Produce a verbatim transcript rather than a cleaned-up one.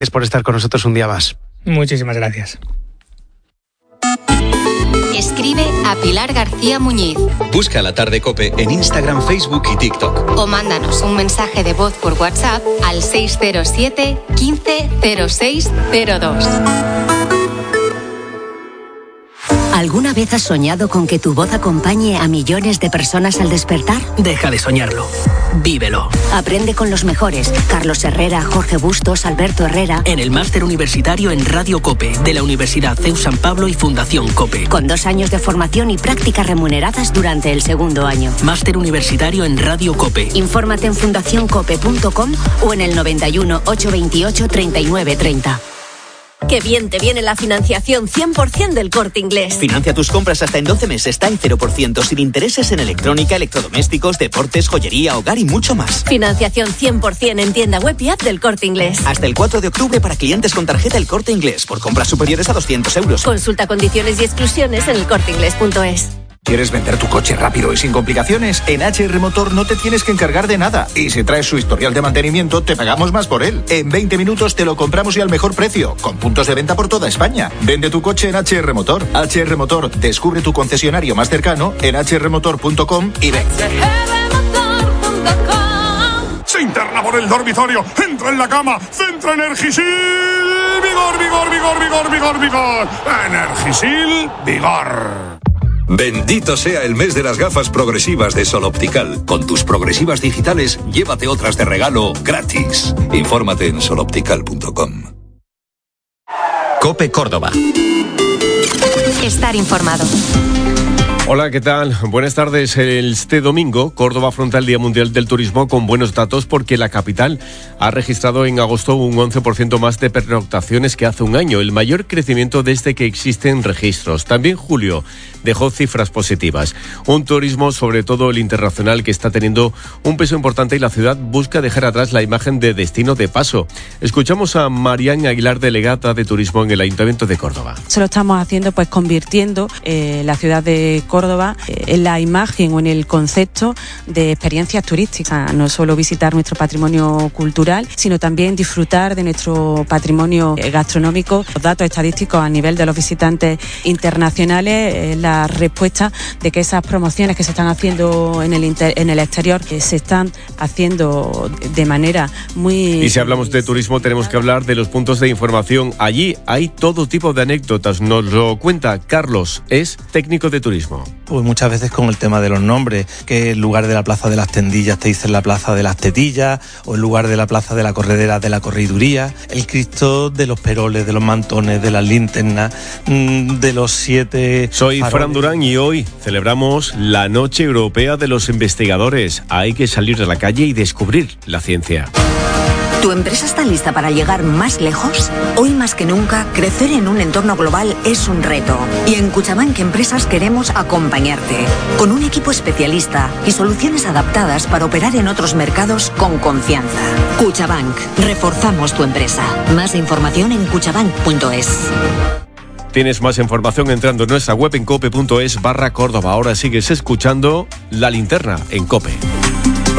Es por estar con nosotros un día más. Muchísimas gracias. Escribe a Pilar García Muñiz. Busca La Tarde COPE en Instagram, Facebook y TikTok. O mándanos un mensaje de voz por WhatsApp al seis cero siete, quince, cero seis cero dos. ¿Alguna vez has soñado con que tu voz acompañe a millones de personas al despertar? Deja de soñarlo. Vívelo. Aprende con los mejores. Carlos Herrera, Jorge Bustos, Alberto Herrera. En el Máster Universitario en Radio COPE, de la Universidad C E U San Pablo y Fundación COPE. Con dos años de formación y prácticas remuneradas durante el segundo año. Máster Universitario en Radio COPE. Infórmate en fundación cope punto com o en el noventa y uno, ochocientos veintiocho, treinta y nueve treinta. Qué bien te viene la financiación cien por ciento del Corte Inglés. Financia tus compras hasta en doce meses, está en cero por ciento, sin intereses en electrónica, electrodomésticos, deportes, joyería, hogar y mucho más. Financiación cien por ciento en tienda web y app del Corte Inglés. Hasta el cuatro de octubre para clientes con tarjeta El Corte Inglés, por compras superiores a doscientos euros. Consulta condiciones y exclusiones en el corte inglés punto es. ¿Quieres vender tu coche rápido y sin complicaciones? En H R Motor no te tienes que encargar de nada. Y si traes su historial de mantenimiento, te pagamos más por él. En veinte minutos te lo compramos y al mejor precio, con puntos de venta por toda España. Vende tu coche en H R Motor. H R Motor, descubre tu concesionario más cercano en h r motor punto com y ven. Se interna por el dormitorio, entra en la cama, centra Energisil. Vigor, vigor, vigor, vigor, vigor, vigor. Energisil, vigor. Bendito sea el mes de las gafas progresivas de Sol Optical. Con tus progresivas digitales, llévate otras de regalo gratis. Infórmate en sol optical punto com. COPE Córdoba. Estar informado. Hola, ¿qué tal? Buenas tardes. Este domingo, Córdoba afronta el Día Mundial del Turismo con buenos datos porque la capital ha registrado en agosto un once por ciento más de pernoctaciones que hace un año, el mayor crecimiento desde que existen registros. También julio dejó cifras positivas. Un turismo, sobre todo el internacional, que está teniendo un peso importante y la ciudad busca dejar atrás la imagen de destino de paso. Escuchamos a Marián Aguilar, delegada de Turismo en el Ayuntamiento de Córdoba. Se lo estamos haciendo pues convirtiendo eh, la ciudad de Córdoba eh, en la imagen o en el concepto de experiencias turísticas. No solo visitar nuestro patrimonio cultural, sino también disfrutar de nuestro patrimonio eh, gastronómico. Los datos estadísticos a nivel de los visitantes internacionales, eh, la respuesta de que esas promociones que se están haciendo en el, inter- en el exterior eh, se están haciendo de manera muy... Y si hablamos de turismo, tenemos que hablar de los puntos de información. Allí hay todo tipo de anécdotas. Nos lo cuenta Carlos, es técnico de turismo. Pues muchas veces con el tema de los nombres, que en lugar de la Plaza de las Tendillas te dicen la Plaza de las Tetillas, o en lugar de la Plaza de la Corredera de la Correduría, el Cristo de los Peroles, de los Mantones, de las Linternas, de los siete... Soy faroles. Fran Durán y hoy celebramos la Noche Europea de los Investigadores. Hay que salir de la calle y descubrir la ciencia. ¿Tu empresa está lista para llegar más lejos? Hoy más que nunca, crecer en un entorno global es un reto. Y en Cuchabank Empresas queremos acompañarte, con un equipo especialista y soluciones adaptadas para operar en otros mercados con confianza. Cuchabank, reforzamos tu empresa. Más información en cuchabank punto es. Tienes más información entrando en nuestra web en cope punto es barra Córdoba. Ahora sigues escuchando La Linterna en COPE.